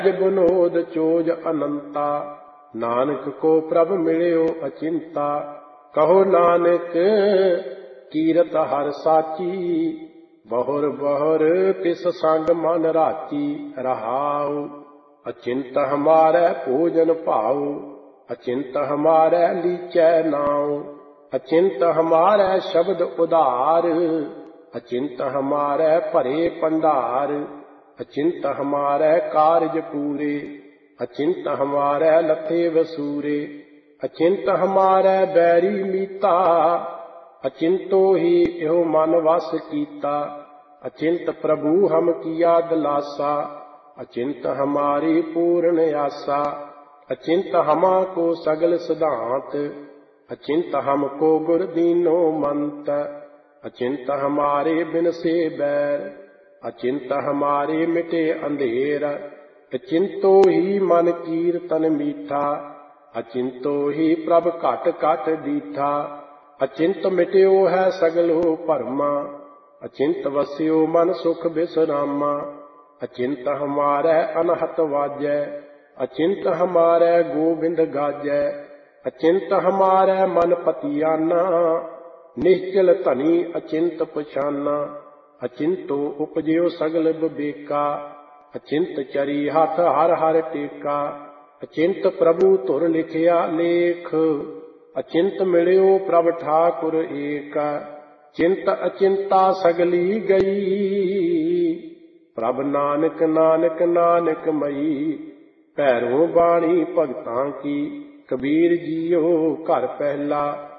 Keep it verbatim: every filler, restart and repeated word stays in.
Vinod chose अनंता, नानक को प्रभ मिलियो अचिंता। कहो नानक कीरत हर साची, बहुर बहुर तिस संग मन राची। रहाऊ अचिंत हमारे भोजन भाऊ, अचिंत हमारे लीचै नाऊ। अचिंत हमारे शब्द उदार, अचिंत हमारे भरे भंडार। अचिंत हमारे कारज पूरे, अचिंत हमारे लथे वसूरे। अचिंत हमारे बैरी मीता, अचिंतो ही यो मन वस कीता। अचिंत प्रभु हम किया दिलासा, अचिंत हमारी पूर्ण आसा। अचिंत हमा को सगल सिद्धांत, अचिंत हमको गुर दीनो मंत। अचिंत हमारे बिन से बैर, अचिंत हमारे मिटे अंधेर। अचिंतो ही मन कीर्तन मीठा, अचिंतो ही प्रभ घट घट दीठा। अचिंत मिट्यो है सगलो भरमा, अचिंत वस्यो मन सुख विश्रामा। अचिंत हमारे अनहत वाजै, अचिंत हमारे गोबिंद गाजै। अचिंत हमारे मन पतियाना, निश्चल धनी अचिंत पछाना। अचिंतो उपजयो सगल विवेका, अचिंत चरी हथ हर हर टेका। अचिंत प्रभु धुर लिखिया लेख, अचिंत मिलियो प्रभ ठाकुर एक। चिंत अचिंता सगली गई, प्रभ नानक नानक नानक मई। भैरों बाणी भगतां की, कबीर जियो घर पहला।